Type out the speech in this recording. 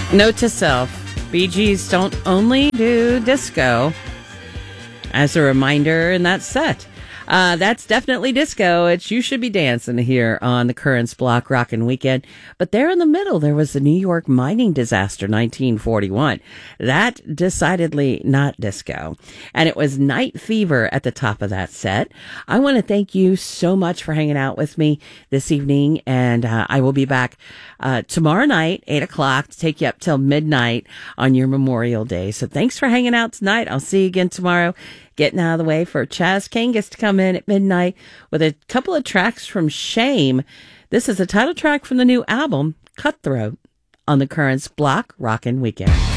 Note to self, Bee Gees don't only do disco. As a reminder in that set. That's definitely disco. It's You Should Be Dancing here on the Currents Block Rockin' Weekend. But there in the middle, there was the New York mining disaster, 1941. That decidedly not disco. And it was Night Fever at the top of that set. I want to thank you so much for hanging out with me this evening. And I will be back tomorrow night, 8 o'clock, to take you up till midnight on your Memorial Day. So thanks for hanging out tonight. I'll see you again tomorrow. Getting out of the way for Chaz Kangas to come in at midnight with a couple of tracks from Shame. This is the title track from the new album, Cutthroat, on the Currents Block Rockin' Weekend.